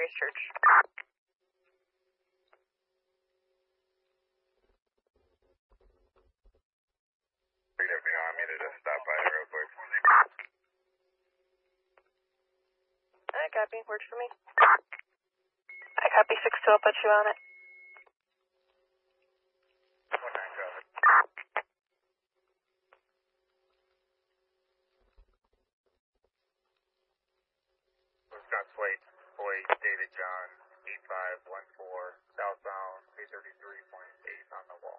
Grace Church. I needed to stop by real quick. I copy. Works for me. I copy 6-2. I'll put you on it. 1-9 copy. Wisconsin Plate, Boyd, David John, 8514, southbound, 333.8 on the wall.